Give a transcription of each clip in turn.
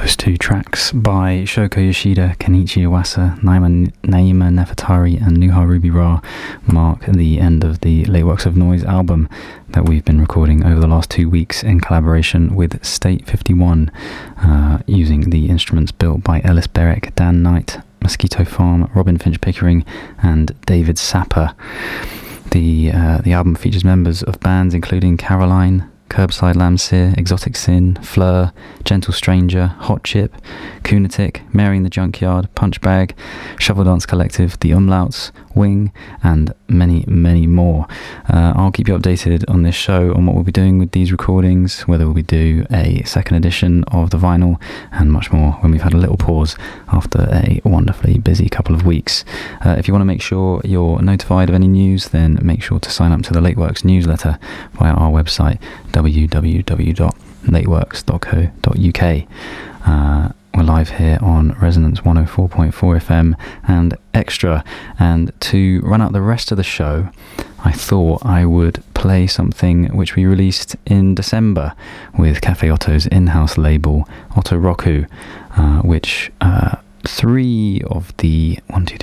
Those two tracks by Shoko Yoshida, Kenichi Iwasa, Naima Nefertari and Nuha Ruby Ra mark the end of the Late Works of Noise album that we've been recording over the last 2 weeks in collaboration with State 51, using the instruments built by Ellis Berwick, Dan Knight, Mosquito Farm, Robin Finch Pickering and David Sapper. The album features members of bands including Caroline, Curbside Lamseer, Exotic Sin, Fleur, Gentle Stranger, Hot Chip, Kunatic, Mary in the Junkyard, Punchbag, Shovel Dance Collective, The Umlauts, Wing, and many, many more. I'll keep you updated on this show on what we'll be doing with these recordings, whether we'll do a second edition of the vinyl, and much more when we've had a little pause after a wonderfully busy couple of weeks. If you want to make sure you're notified of any news, then make sure to sign up to the Lateworks newsletter via our website, www.lateworks.co.uk. We're live here on Resonance 104.4 FM and Extra, and to run out the rest of the show, I thought I would play something which we released in December with Cafe Otto's in-house label, Otto Roku, which three of the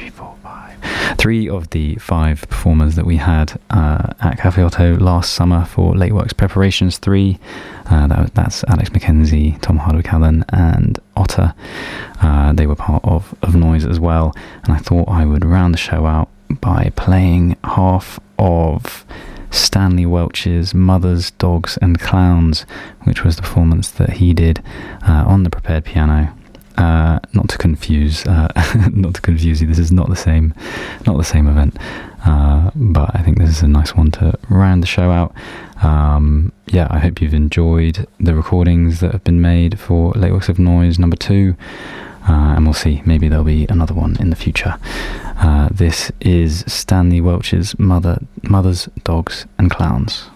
5 performers that we had at Cafe Otto last summer for Late Works Preparations 3, that's Alex McKenzie, Tom Hardwick-Allen and Otter. They were part of Noise as well, and I thought I would round the show out by playing half of Stanley Welch's Mothers, Dogs and Clowns, which was the performance that he did on the prepared piano. Not to confuse you, this is not the same event, but I think this is a nice one to round the show out. I hope you've enjoyed the recordings that have been made for Late Works of Noise number 2, and we'll see, maybe there'll be another one in the future. This is Stanley Welch's Mothers, Dogs and Clowns.